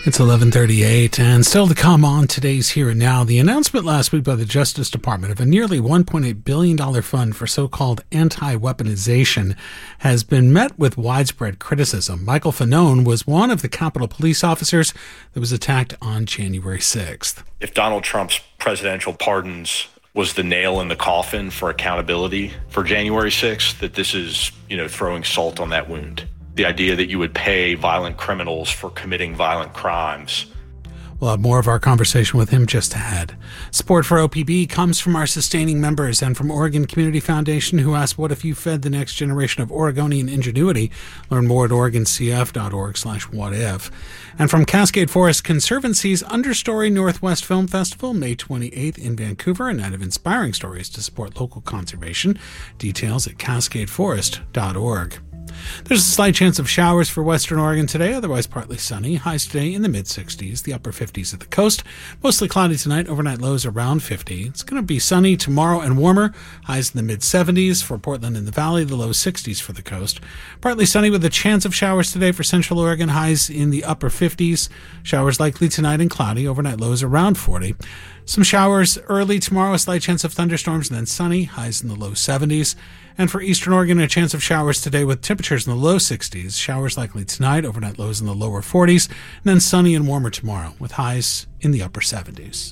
It's 11:38, and still to come on today's Here and Now, the announcement last week by the Justice Department of a nearly $1.8 billion fund for so-called anti-weaponization has been met with widespread criticism. Michael Fanone was one of the Capitol Police officers that was attacked on January 6th. If Donald Trump's presidential pardons was the nail in the coffin for accountability for January 6th, that this is, throwing salt on that wound. The idea that you would pay violent criminals for committing violent crimes. We'll have more of our conversation with him just ahead. Support for OPB comes from our sustaining members and from Oregon Community Foundation, who asked, what if you fed the next generation of Oregonian ingenuity? Learn more at oregoncf.org/whatif. And from Cascade Forest Conservancy's Understory Northwest Film Festival, May 28th in Vancouver, a night of inspiring stories to support local conservation. Details at cascadeforest.org. There's a slight chance of showers for Western Oregon today, otherwise partly sunny. Highs today in the mid-60s, the upper 50s at the coast. Mostly cloudy tonight, overnight lows around 50. It's going to be sunny tomorrow and warmer. Highs in the mid-70s for Portland and the Valley, the low 60s for the coast. Partly sunny with a chance of showers today for Central Oregon, highs in the upper 50s. Showers likely tonight and cloudy, overnight lows around 40. Some showers early tomorrow, a slight chance of thunderstorms, and then sunny, highs in the low 70s. And for Eastern Oregon, a chance of showers today with temperatures in the low 60s. Showers likely tonight, overnight lows in the lower 40s, and then sunny and warmer tomorrow with highs in the upper 70s.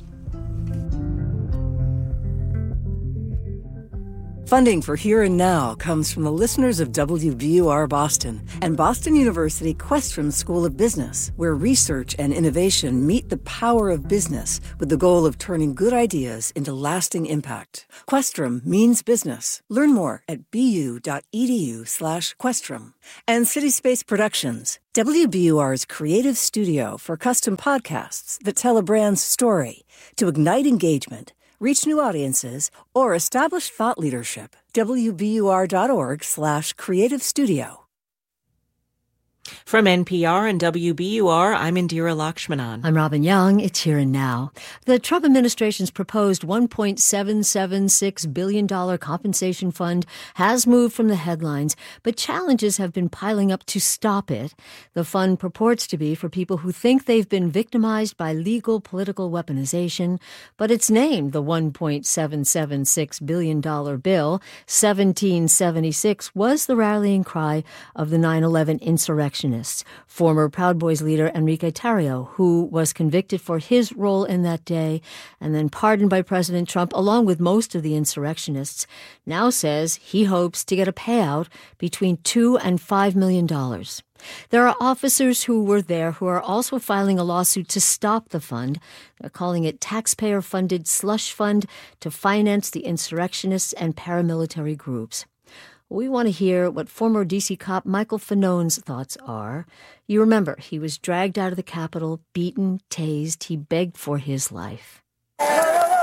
Funding for Here and Now comes from the listeners of WBUR Boston and Boston University Questrom School of Business, where research and innovation meet the power of business with the goal of turning good ideas into lasting impact. Questrom means business. Learn more at bu.edu/Questrom. And CitySpace Productions, WBUR's creative studio for custom podcasts that tell a brand's story to ignite engagement, reach new audiences, or establish thought leadership. WBUR.org/creative studio. From NPR and WBUR, I'm Indira Lakshmanan. I'm Robin Young. It's Here and Now. The Trump administration's proposed $1.776 billion compensation fund has moved from the headlines, but challenges have been piling up to stop it. The fund purports to be for people who think they've been victimized by legal political weaponization, but it's named the $1.776 billion bill. 1776 was the rallying cry of the 9/11 insurrection. Former Proud Boys leader Enrique Tarrio, who was convicted for his role in that day and then pardoned by President Trump along with most of the insurrectionists, now says he hopes to get a payout between $2 and $5 million. There are officers who were there who are also filing a lawsuit to stop the fund. They're calling it taxpayer-funded slush fund to finance the insurrectionists and paramilitary groups. We want to hear what former D.C. cop Michael Fanone's thoughts are. You remember, he was dragged out of the Capitol, beaten, tased. He begged for his life. Yeah.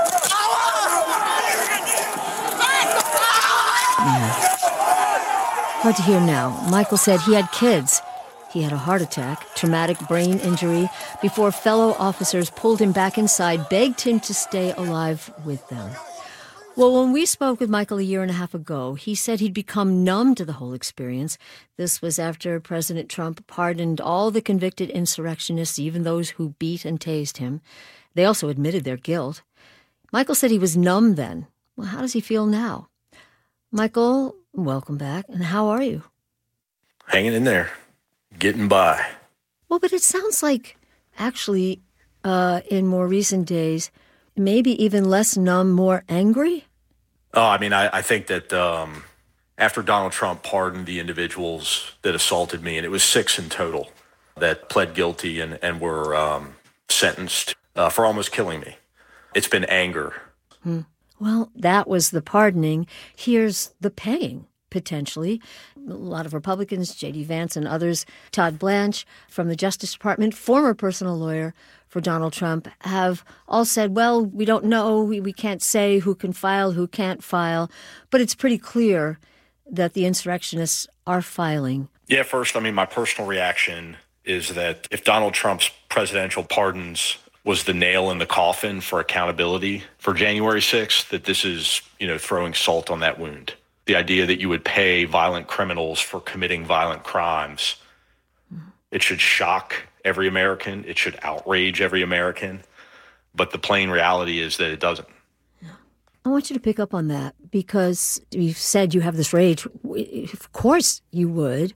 Hard to hear now. Michael said he had kids. He had a heart attack, traumatic brain injury, before fellow officers pulled him back inside, begged him to stay alive with them. Well, when we spoke with Michael a year and a half ago, he said he'd become numb to the whole experience. This was after President Trump pardoned all the convicted insurrectionists, even those who beat and tased him. They also admitted their guilt. Michael said he was numb then. Well, how does he feel now? Michael, welcome back. And how are you? Hanging in there. Getting by. Well, but it sounds like, actually, in more recent days, maybe even less numb, more angry? Oh, I think that after Donald Trump pardoned the individuals that assaulted me, and it was 6 in total, that pled guilty and were sentenced for almost killing me, it's been anger. Well, that was the pardoning. Here's the paying, potentially. A lot of Republicans, J.D. Vance and others, Todd Blanche from the Justice Department, former personal lawyer for Donald Trump, have all said, well, we don't know, we can't say who can file, who can't file, but it's pretty clear that the insurrectionists are filing. Yeah, first, my personal reaction is that if Donald Trump's presidential pardons was the nail in the coffin for accountability for January 6th, that this is, throwing salt on that wound. The idea that you would pay violent criminals for committing violent crimes, it should shock every American. It should outrage every American. But the plain reality is that it doesn't. I want you to pick up on that because you've said you have this rage. Of course you would.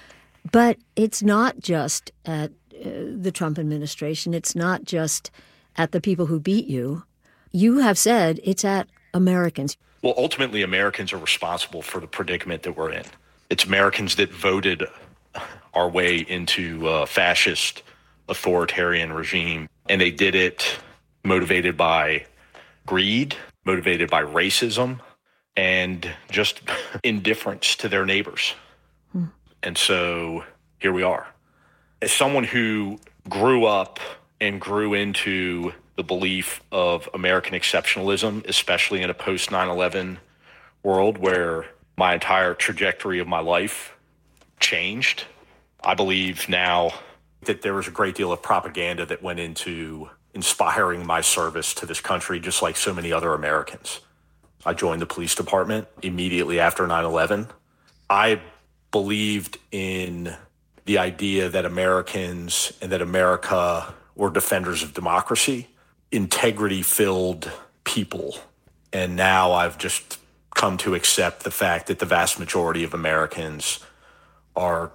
But it's not just at the Trump administration. It's not just at the people who beat you. You have said it's at Americans. Well, ultimately, Americans are responsible for the predicament that we're in. It's Americans that voted our way into a fascist authoritarian regime. And they did it motivated by greed, motivated by racism, and just indifference to their neighbors. And so here we are. As someone who grew up and grew into the belief of American exceptionalism, especially in a post 9/11 world where my entire trajectory of my life changed, I believe now that there was a great deal of propaganda that went into inspiring my service to this country, just like so many other Americans. I joined the police department immediately after 9/11. I believed in the idea that Americans and that America were defenders of democracy, integrity-filled people. And now I've just come to accept the fact that the vast majority of Americans are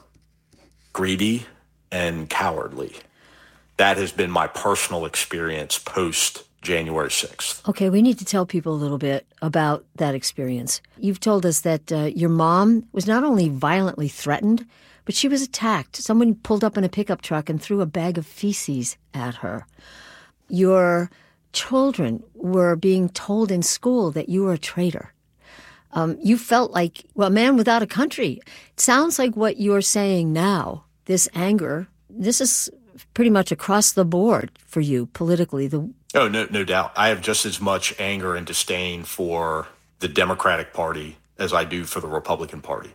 greedy and cowardly. That has been my personal experience post January 6th. Okay, we need to tell people a little bit about that experience. You've told us that your mom was not only violently threatened, but she was attacked. Someone pulled up in a pickup truck and threw a bag of feces at her. Your children were being told in school that you were a traitor. You felt like, well, a man without a country. It sounds like what you're saying now, this anger, this is pretty much across the board for you politically. Oh, no doubt. I have just as much anger and disdain for the Democratic Party as I do for the Republican Party.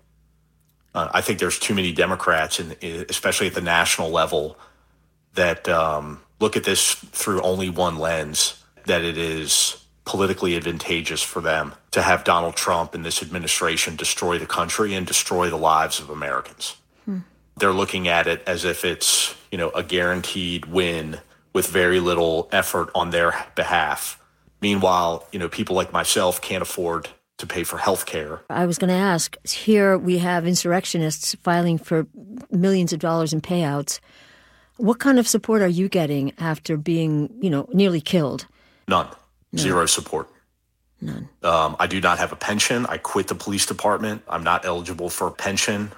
I think there's too many Democrats, especially at the national level, that look at this through only one lens, that it is politically advantageous for them to have Donald Trump and this administration destroy the country and destroy the lives of Americans. They're looking at it as if it's, a guaranteed win with very little effort on their behalf. Meanwhile, people like myself can't afford to pay for health care. I was going to ask, here we have insurrectionists filing for millions of dollars in payouts. What kind of support are you getting after being, nearly killed? None. Zero support. None. I do not have a pension. I quit the police department. I'm not eligible for a pension.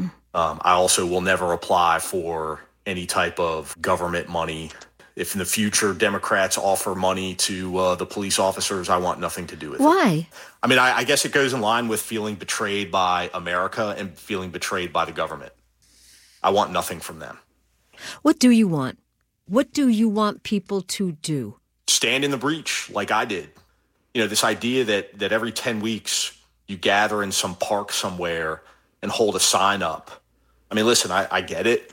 I also will never apply for any type of government money. If in the future Democrats offer money to the police officers, I want nothing to do with it. Why? I mean, I guess it goes in line with feeling betrayed by America and feeling betrayed by the government. I want nothing from them. What do you want? What do you want people to do? Stand in the breach like I did. This idea that every 10 weeks you gather in some park somewhere and hold a sign up. I mean, listen, I get it,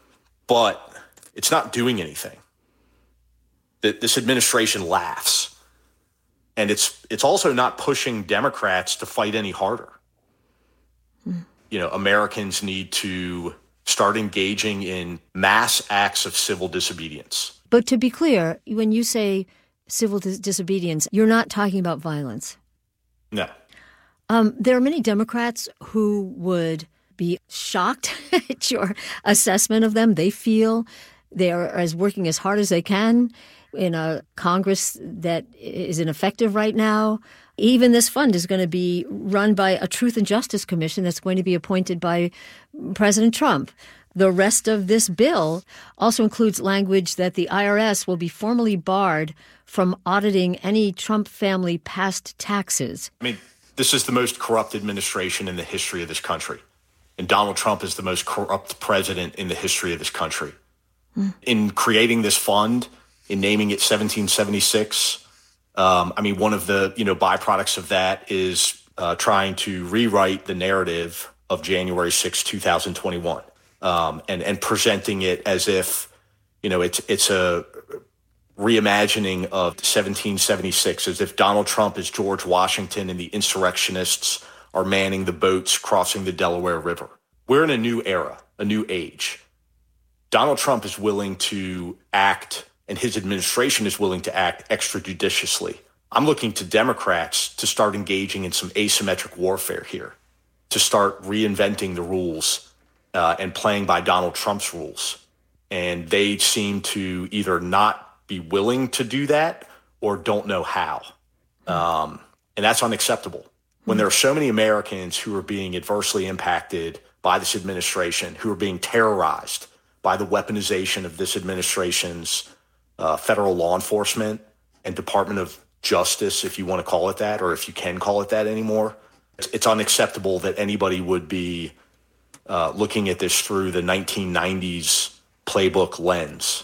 but it's not doing anything. This administration laughs. And it's also not pushing Democrats to fight any harder. Americans need to start engaging in mass acts of civil disobedience. But to be clear, when you say civil disobedience, you're not talking about violence. No. There are many Democrats who would be shocked at your assessment of them. They feel they are working as hard as they can in a Congress that is ineffective right now. Even this fund is going to be run by a Truth and Justice Commission that's going to be appointed by President Trump. The rest of this bill also includes language that the IRS will be formally barred from auditing any Trump family past taxes. I mean, this is the most corrupt administration in the history of this country. And Donald Trump is the most corrupt president in the history of this country. In creating this fund, in naming it 1776, one of the byproducts of that is trying to rewrite the narrative of January 6, 2021, and presenting it as if it's a reimagining of 1776, as if Donald Trump is George Washington and the insurrectionists are manning the boats crossing the Delaware River. We're in a new era, a new age. Donald Trump is willing to act, and his administration is willing to act extrajudiciously. I'm looking to Democrats to start engaging in some asymmetric warfare here, to start reinventing the rules and playing by Donald Trump's rules. And they seem to either not be willing to do that or don't know how. And that's unacceptable. When there are so many Americans who are being adversely impacted by this administration, who are being terrorized by the weaponization of this administration's federal law enforcement and Department of Justice, if you want to call it that, or if you can call it that anymore, it's unacceptable that anybody would be looking at this through the 1990s playbook lens.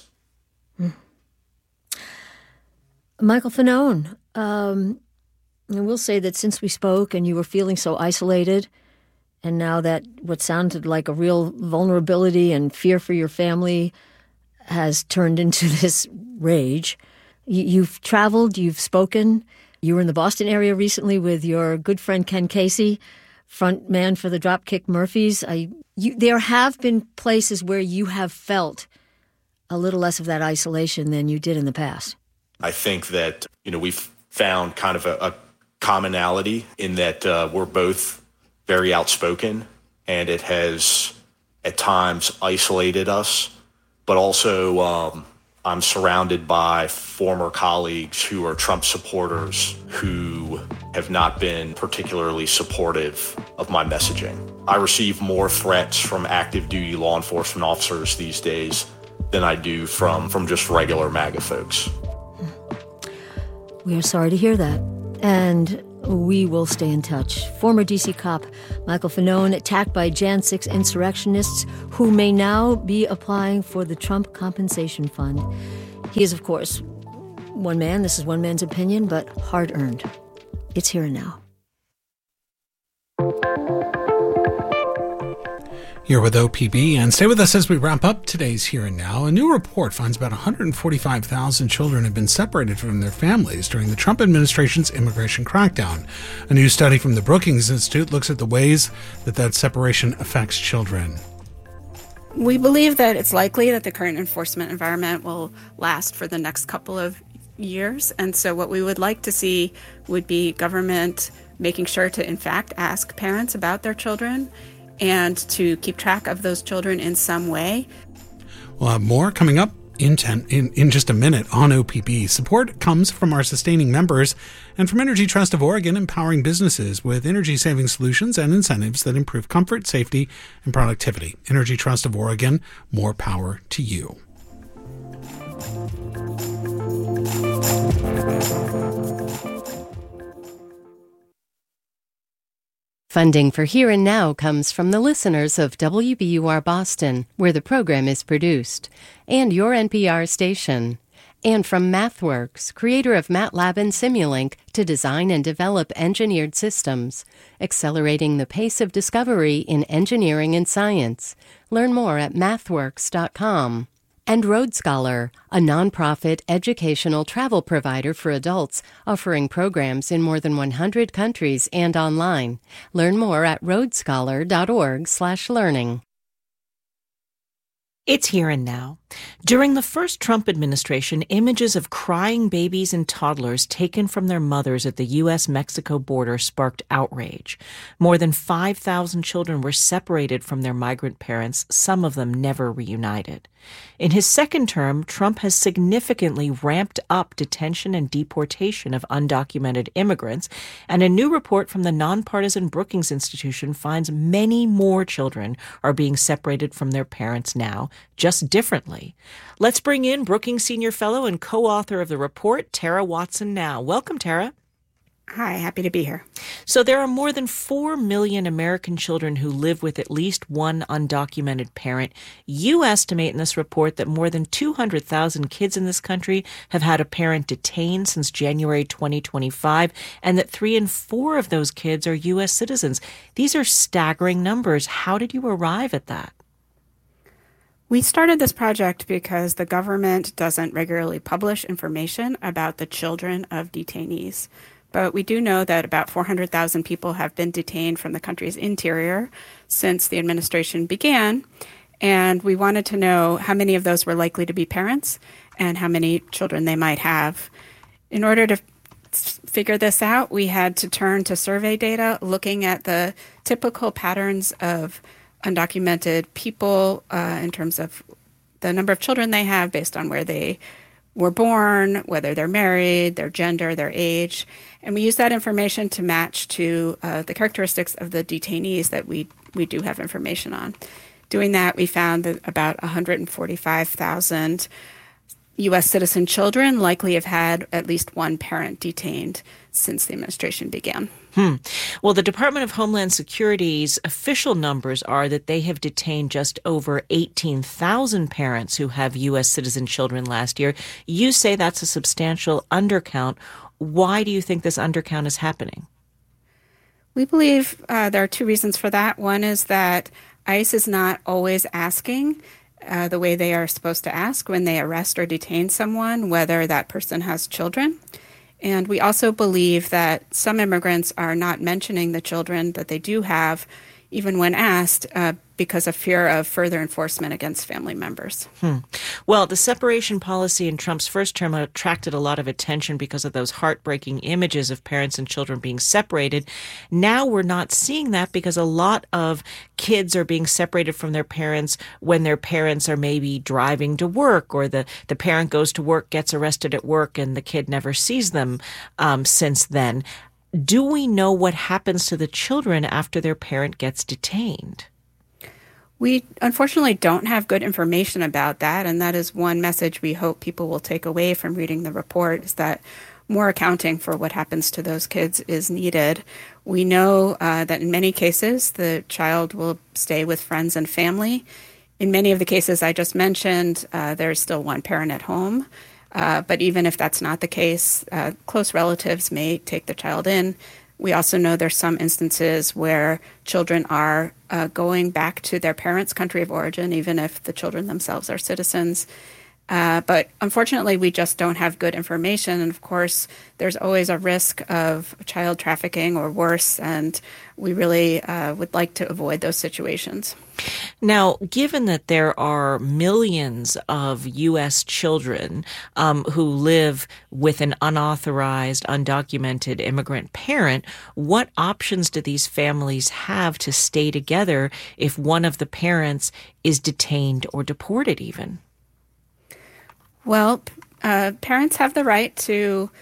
Michael Fanone, I will say that since we spoke and you were feeling so isolated, and now that what sounded like a real vulnerability and fear for your family has turned into this rage, you've traveled, you've spoken. You were in the Boston area recently with your good friend Ken Casey, front man for the Dropkick Murphys. There have been places where you have felt a little less of that isolation than you did in the past. I think that, we've found kind of a commonality in that we're both very outspoken, and it has at times isolated us, but also I'm surrounded by former colleagues who are Trump supporters who have not been particularly supportive of my messaging. I receive more threats from active duty law enforcement officers these days than I do from just regular MAGA folks. We are sorry to hear that, and we will stay in touch. Former D.C. cop Michael Fanone attacked by Jan 6 insurrectionists who may now be applying for the Trump Compensation Fund. He is, of course, one man. This is one man's opinion, but hard-earned. It's here and now. You're with OPB, and stay with us as we wrap up today's Here and Now. A new report finds about 145,000 children have been separated from their families during the Trump administration's immigration crackdown. A new study from the Brookings Institute looks at the ways that separation affects children. We believe that it's likely that the current enforcement environment will last for the next couple of years. And so what we would like to see would be government making sure to, in fact, ask parents about their children and to keep track of those children in some way. We'll have more coming up in just a minute on OPB. Support comes from our sustaining members and from Energy Trust of Oregon, empowering businesses with energy-saving solutions and incentives that improve comfort, safety, and productivity. Energy Trust of Oregon, more power to you. Funding for Here and Now comes from the listeners of WBUR Boston, where the program is produced, and your NPR station, and from MathWorks, creator of MATLAB and Simulink, to design and develop engineered systems, accelerating the pace of discovery in engineering and science. Learn more at mathworks.com. And Road Scholar, a nonprofit educational travel provider for adults, offering programs in more than 100 countries and online. Learn more at roadscholar.org/learning. It's Here and Now. During the first Trump administration, images of crying babies and toddlers taken from their mothers at the U.S.-Mexico border sparked outrage. More than 5,000 children were separated from their migrant parents, some of them never reunited. In his second term, Trump has significantly ramped up detention and deportation of undocumented immigrants, and a new report from the nonpartisan Brookings Institution finds many more children are being separated from their parents now, just differently. Let's bring in Brookings Senior Fellow and co-author of the report, Tara Watson Now. Welcome, Tara. Hi, happy to be here. So there are more than 4 million American children who live with at least one undocumented parent. You estimate in this report that more than 200,000 kids in this country have had a parent detained since January 2025, and that 3 in 4 of those kids are U.S. citizens. These are staggering numbers. How did you arrive at that? We started this project because the government doesn't regularly publish information about the children of detainees. But we do know that about 400,000 people have been detained from the country's interior since the administration began. And we wanted to know how many of those were likely to be parents and how many children they might have. In order to figure this out, we had to turn to survey data, looking at the typical patterns of undocumented people in terms of the number of children they have based on where they were born, whether they're married, their gender, their age. And we use that information to match to the characteristics of the detainees that we do have information on. Doing that, we found that about 145,000 U.S. citizen children likely have had at least one parent detained since the administration began. Well, the Department of Homeland Security's official numbers are that they have detained just over 18,000 parents who have U.S. citizen children last year. You say that's a substantial undercount. Why do you think this undercount is happening? We believe there are two reasons for that. One is that ICE is not always asking the way they are supposed to ask when they arrest or detain someone, whether that person has children. And we also believe that some immigrants are not mentioning the children that they do have, even when asked, because of fear of further enforcement against family members. Well, the separation policy in Trump's first term attracted a lot of attention because of those heartbreaking images of parents and children being separated. Now we're not seeing that because a lot of kids are being separated from their parents when their parents are maybe driving to work, or the parent goes to work, gets arrested at work, and the kid never sees them since then. Do we know what happens to the children after their parent gets detained? We unfortunately don't have good information about that, and that is one message we hope people will take away from reading the report, is that more accounting for what happens to those kids is needed. We know that in many cases the child will stay with friends and family. In many of the cases I just mentioned, there's still one parent at home. But even if that's not the case, close relatives may take the child in. We also know there's some instances where children are going back to their parents' country of origin, even if the children themselves are citizens. But unfortunately, we just don't have good information. And of course, there's always a risk of child trafficking or worse, and we really would like to avoid those situations. Now, given that there are millions of U.S. children who live with an unauthorized, undocumented immigrant parent, what options do these families have to stay together if one of the parents is detained or deported even? Well, parents have the right to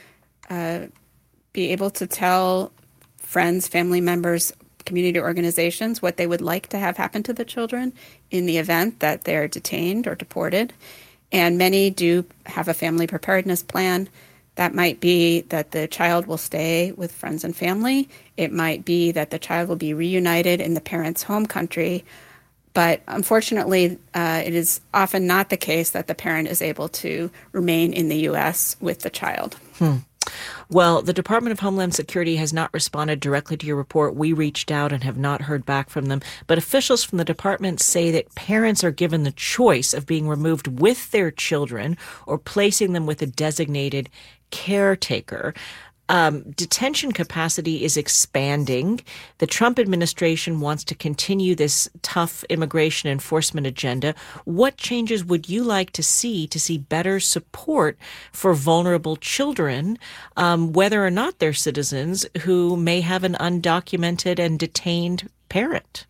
be able to tell friends, family members, community organizations what they would like to have happen to the children in the event that they're detained or deported. And many do have a family preparedness plan. That might be that the child will stay with friends and family. It might be that the child will be reunited in the parent's home country. But unfortunately, it is often not the case that the parent is able to remain in the U.S. with the child. Well, the Department of Homeland Security has not responded directly to your report. We reached out and have not heard back from them. But officials from the department say that parents are given the choice of being removed with their children or placing them with a designated caretaker. Detention capacity is expanding. The Trump administration wants to continue this tough immigration enforcement agenda. What changes would you like to see better support for vulnerable children, whether or not they're citizens who may have an undocumented and detained parent?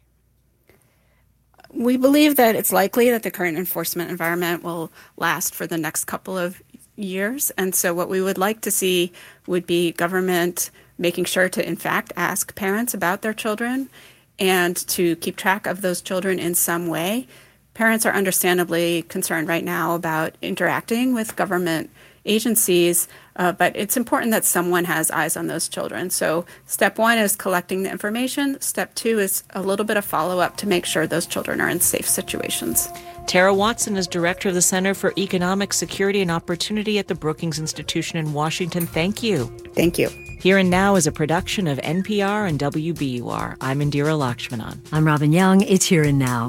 We believe that it's likely that the current enforcement environment will last for the next couple of years. And so what we would like to see would be government making sure to, in fact, ask parents about their children and to keep track of those children in some way. Parents are understandably concerned right now about interacting with government agencies, but it's important that someone has eyes on those children. So step one is collecting the information. Step two is a little bit of follow-up to make sure those children are in safe situations. Tara Watson is director of the Center for Economic Security and Opportunity at the Brookings Institution in Washington. Thank you. Thank you. Here and Now is a production of NPR and WBUR. I'm Indira Lakshmanan. I'm Robin Young. It's Here and Now.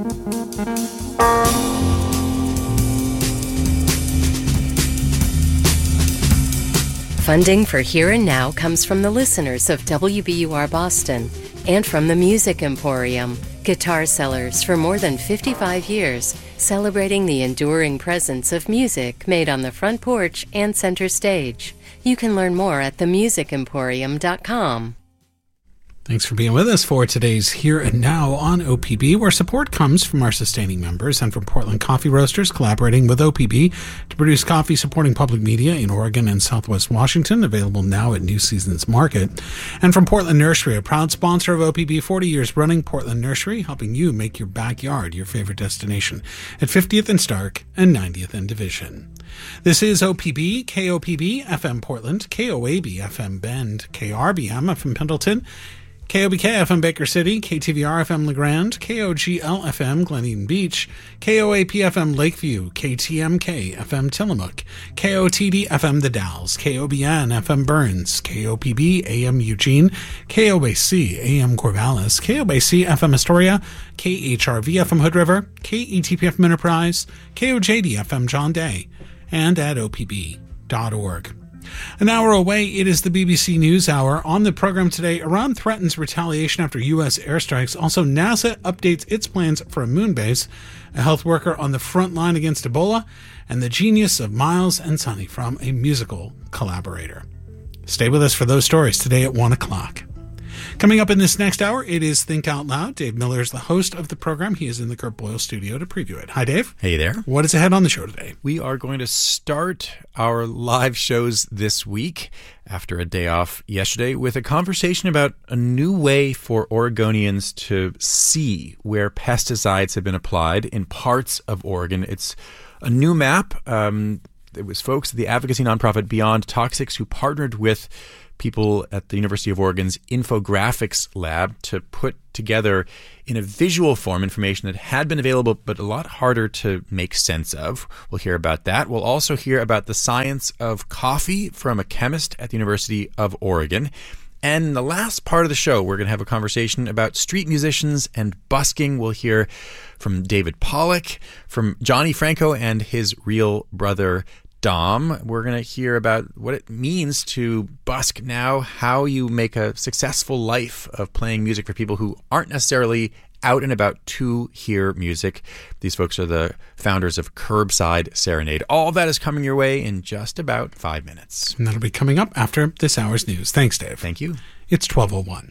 Funding for Here and Now comes from the listeners of WBUR Boston and from the Music Emporium. Guitar Sellers for more than 55 years, celebrating the enduring presence of music made on the front porch and center stage. You can learn more at themusicemporium.com. Thanks for being with us for today's Here and Now on OPB, where support comes from our sustaining members and from Portland Coffee Roasters, collaborating with OPB to produce coffee supporting public media in Oregon and Southwest Washington, available now at New Seasons Market. And from Portland Nursery, a proud sponsor of OPB, 40 years running. Portland Nursery, helping you make your backyard your favorite destination at 50th and Stark and 90th and Division. This is OPB, KOPB, FM Portland, KOAB, FM Bend, KRBM, FM Pendleton, KOBK FM Baker City, KTVR FM LeGrand, KOGL FM Glen Eden Beach, KOAP FM Lakeview, KTMK FM Tillamook, KOTD FM The Dalles, KOBN FM Burns, KOPB AM Eugene, KOBC AM Corvallis, KOBC FM Astoria, KHRV FM Hood River, KETP FM Enterprise, KOJD FM John Day, and at opb.org. An hour away, it is the BBC News Hour. On the program today, Iran threatens retaliation after U.S. airstrikes. Also, NASA updates its plans for a moon base, a health worker on the front line against Ebola, and the genius of Miles and Sonny from a musical collaborator. Stay with us for those stories today at 1 o'clock. Coming up in this next hour, it is Think Out Loud. Dave Miller is the host of the program. He is in the Kurt Boyle studio to preview it. Hi, Dave. Hey there. What is ahead on the show today? We are going to start our live shows this week after a day off yesterday with a conversation about a new way for Oregonians to see where pesticides have been applied in parts of Oregon. It's a new map. It was folks at the advocacy nonprofit Beyond Toxics who partnered with people at the University of Oregon's infographics lab to put together in a visual form information that had been available but a lot harder to make sense of. We'll hear about that. We'll also hear about the science of coffee from a chemist at the University of Oregon. And in the last part of the show, we're going to have a conversation about street musicians and busking. We'll hear from David Pollock, from Johnny Franco and his real brother Dom. We're going to hear about what it means to busk now, how you make a successful life of playing music for people who aren't necessarily out and about to hear music. These folks are the founders of Curbside Serenade. All that is coming your way in just about 5 minutes. And that'll be coming up after this hour's news. Thanks, Dave. Thank you. It's 12:01.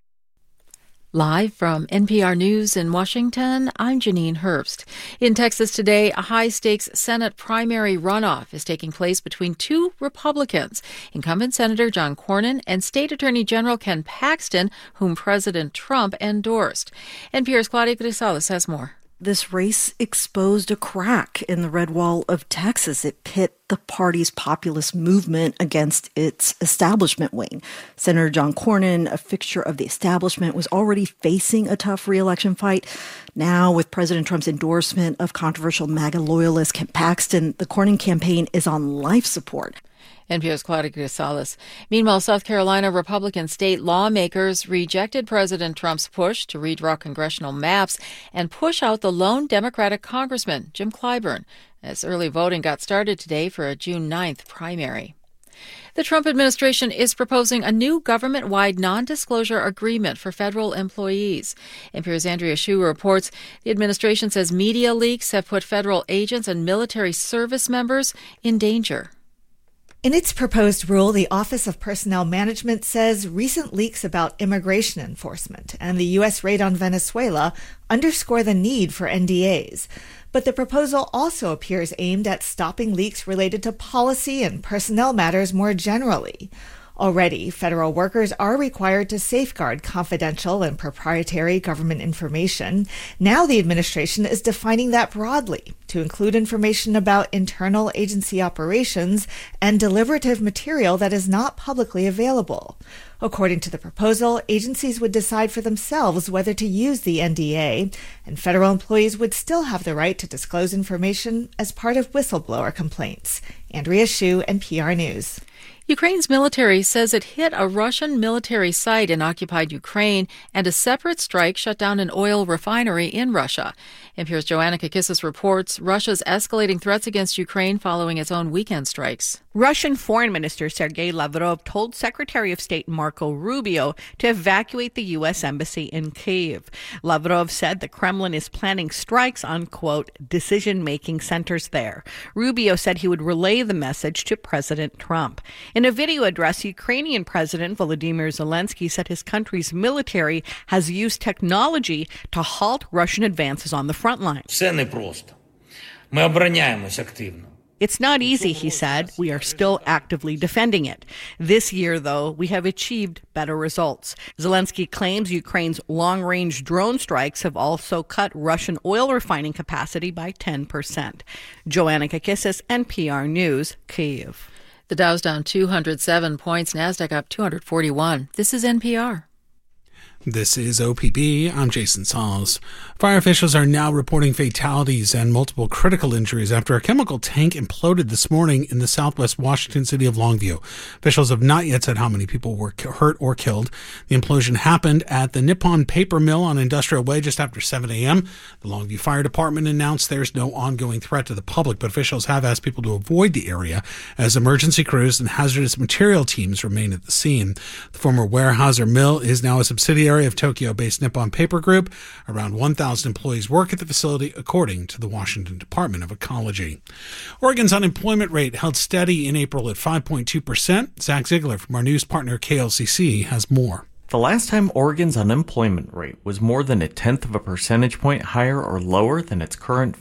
Live from NPR News in Washington, I'm Janine Herbst. In Texas today, a high-stakes Senate primary runoff is taking place between two Republicans, incumbent Senator John Cornyn and State Attorney General Ken Paxton, whom President Trump endorsed. NPR's Claudia Grisales has more. This race exposed a crack in the red wall of Texas. It pit the party's populist movement against its establishment wing. Senator John Cornyn, a fixture of the establishment, was already facing a tough re-election fight. Now, with President Trump's endorsement of controversial MAGA loyalist Ken Paxton, the Cornyn campaign is on life support. NPR's Claudia Grisales. Meanwhile, South Carolina Republican state lawmakers rejected President Trump's push to redraw congressional maps and push out the lone Democratic congressman, Jim Clyburn, as early voting got started today for a June 9th primary. The Trump administration is proposing a new government-wide non-disclosure agreement for federal employees. NPR's Andrea Hsu reports the administration says media leaks have put federal agents and military service members in danger. In its proposed rule, the Office of Personnel Management says recent leaks about immigration enforcement and the U.S. raid on Venezuela underscore the need for NDAs. But the proposal also appears aimed at stopping leaks related to policy and personnel matters more generally. Already, federal workers are required to safeguard confidential and proprietary government information. Now the administration is defining that broadly to include information about internal agency operations and deliberative material that is not publicly available. According to the proposal, agencies would decide for themselves whether to use the NDA, and federal employees would still have the right to disclose information as part of whistleblower complaints. Andrea Hsu, NPR News. Ukraine's military says it hit a Russian military site in occupied Ukraine, and a separate strike shut down an oil refinery in Russia. NPR's Joanna Kakissis reports Russia's escalating threats against Ukraine following its own weekend strikes. Russian Foreign Minister Sergei Lavrov told Secretary of State Marco Rubio to evacuate the U.S. Embassy in Kyiv. Lavrov said the Kremlin is planning strikes on, quote, decision-making centers there. Rubio said he would relay the message to President Trump. In a video address, Ukrainian President Volodymyr Zelensky said his country's military has used technology to halt Russian advances on the front line. Все непросто. Ми обороняємось активно. It's not easy, he said. We are still actively defending it. This year, though, we have achieved better results. Zelensky claims Ukraine's long-range drone strikes have also cut Russian oil refining capacity by 10%. Joanna Kakissis, NPR News, Kyiv. The Dow's down 207 points, NASDAQ up 241. This is NPR. This is OPB. I'm Jason Sauls. Fire officials are now reporting fatalities and multiple critical injuries after a chemical tank imploded this morning in the southwest Washington city of Longview. Officials have not yet said how many people were hurt or killed. The implosion happened at the Nippon Paper Mill on Industrial Way just after 7 a.m. The Longview Fire Department announced there's no ongoing threat to the public, but officials have asked people to avoid the area as emergency crews and hazardous material teams remain at the scene. The former Weyerhaeuser Mill is now a subsidiary of Tokyo-based Nippon Paper Group. Around 1,000 employees work at the facility, according to the Washington Department of Ecology. Oregon's unemployment rate held steady in April at 5.2%. Zach Ziegler from our news partner KLCC has more. The last time Oregon's unemployment rate was more than 1/10 of a percentage point higher or lower than its current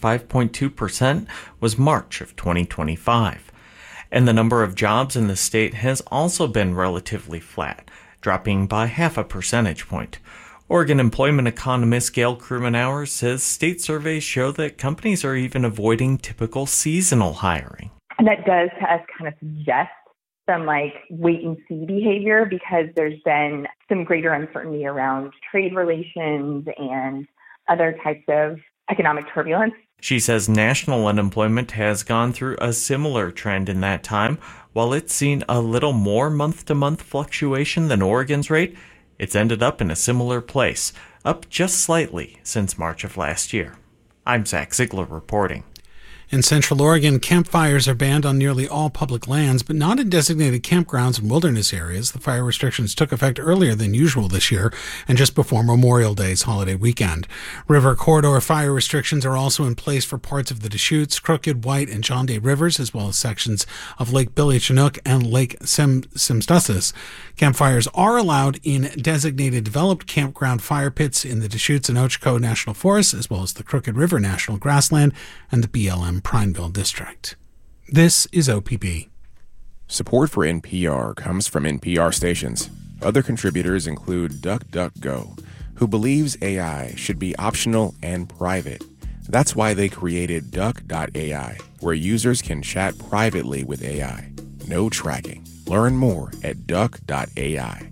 5.2% was March of 2025. And the number of jobs in the state has also been relatively flat, dropping by 0.5 percentage point. Oregon employment economist Gail Krumenauer says state surveys show that companies are even avoiding typical seasonal hiring. And that does to us kind of suggest some wait and see behavior because there's been some greater uncertainty around trade relations and other types of economic turbulence. She says national unemployment has gone through a similar trend in that time. While it's seen a little more month-to-month fluctuation than Oregon's rate, it's ended up in a similar place, up just slightly since March of last year. I'm Zach Ziegler reporting. In Central Oregon, campfires are banned on nearly all public lands, but not in designated campgrounds and wilderness areas. The fire restrictions took effect earlier than usual this year and just before Memorial Day's holiday weekend. River corridor fire restrictions are also in place for parts of the Deschutes, Crooked, White, and John Day rivers, as well as sections of Lake Billy Chinook and Lake Simstussis. Campfires are allowed in designated developed campground fire pits in the Deschutes and Ochoco National Forests, as well as the Crooked River National Grassland and the BLM Prineville District. This is OPB. Support for NPR comes from NPR stations. Other contributors include DuckDuckGo, who believes AI should be optional and private. That's why they created Duck.ai, where users can chat privately with AI. No tracking. Learn more at Duck.ai.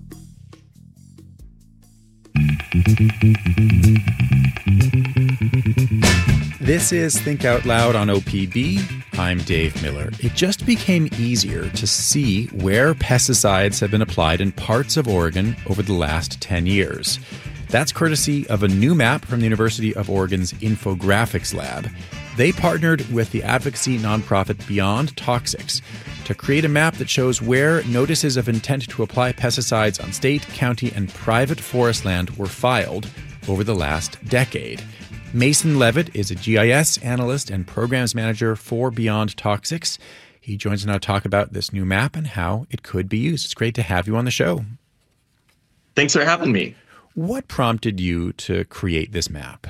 This is Think Out Loud on OPB. I'm Dave Miller. It just became easier to see where pesticides have been applied in parts of Oregon over the last 10 years. That's courtesy of a new map from the University of Oregon's Infographics Lab. They partnered with the advocacy nonprofit Beyond Toxics to create a map that shows where notices of intent to apply pesticides on state, county, and private forest land were filed over the last decade. Mason Levitt is a GIS analyst and programs manager for Beyond Toxics. He joins us now to talk about this new map and how it could be used. It's great to have you on the show. Thanks for having me. What prompted you to create this map?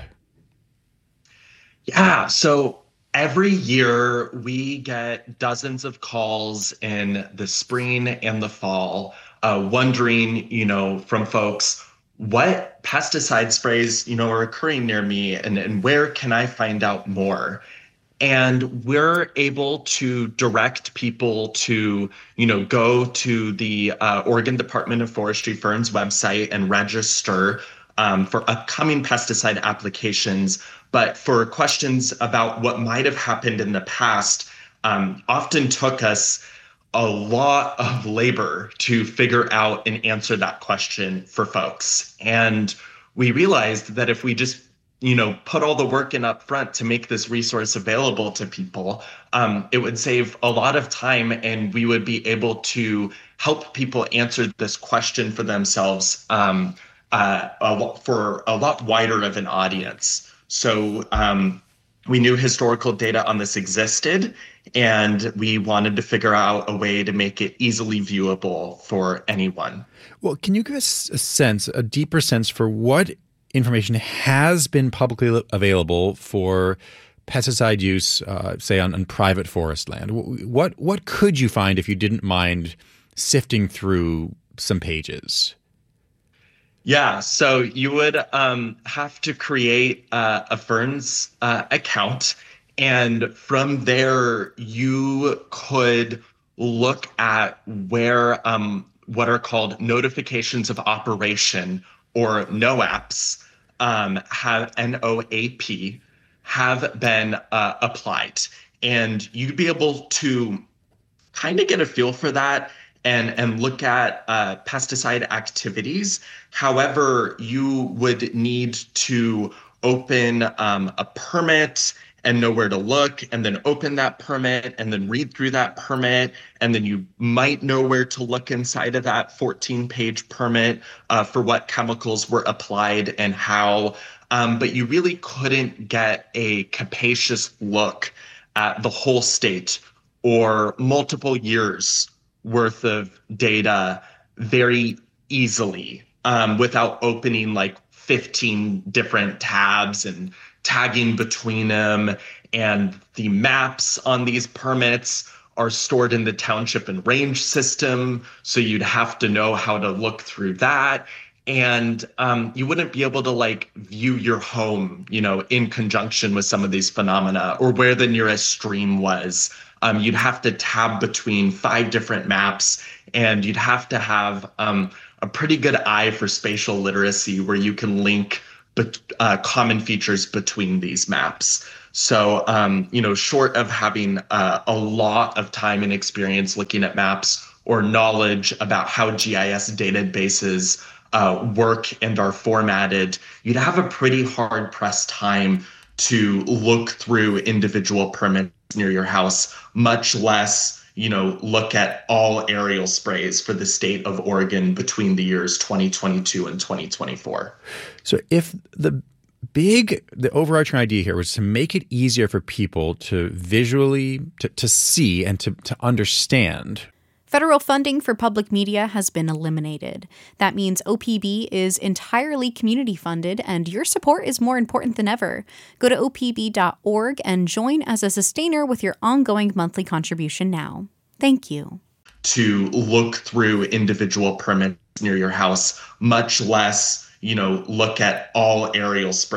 Yeah, so every year we get dozens of calls in the spring and the fall wondering, from folks, what pesticide sprays, are occurring near me and where can I find out more? And we're able to direct people to, go to the Oregon Department of Forestry Ferns website and register for upcoming pesticide applications. But for questions about what might have happened in the past, often took us a lot of labor to figure out and answer that question for folks. And we realized that if we just, put all the work in up front to make this resource available to people, it would save a lot of time, and we would be able to help people answer this question for themselves for a lot wider of an audience. So we knew historical data on this existed, and we wanted to figure out a way to make it easily viewable for anyone. Well, can you give us a deeper sense for what information has been publicly available for pesticide use, say on private forest land? What could you find if you didn't mind sifting through some pages? Yeah, so you would have to create a Ferns account, and from there you could look at where what are called notifications of operation, or NOAPs, have NOAP, have been applied. And you'd be able to kind of get a feel for that and look at pesticide activities. However, you would need to open a permit and know where to look, and then open that permit and then read through that permit. And then you might know where to look inside of that 14-page permit for what chemicals were applied and how. But you really couldn't get a capacious look at the whole state or multiple years worth of data very easily without opening like 15 different tabs and tagging between them. And the maps on these permits are stored in the township and range system, so you'd have to know how to look through that. And you wouldn't be able to view your home, in conjunction with some of these phenomena, or where the nearest stream was. You'd have to tab between 5 different maps, and you'd have to have a pretty good eye for spatial literacy, where you can link common features between these maps. So, short of having a lot of time and experience looking at maps, or knowledge about how GIS databases work and are formatted, you'd have a pretty hard-pressed time to look through individual permits near your house, much less, look at all aerial sprays for the state of Oregon between the years 2022 and 2024. So if the overarching idea here was to make it easier for people to visually, to see and to understand. Federal funding for public media has been eliminated. That means OPB is entirely community funded, and your support is more important than ever. Go to opb.org and join as a sustainer with your ongoing monthly contribution now. Thank you. To look through individual permits near your house, much less, look at all aerial sprays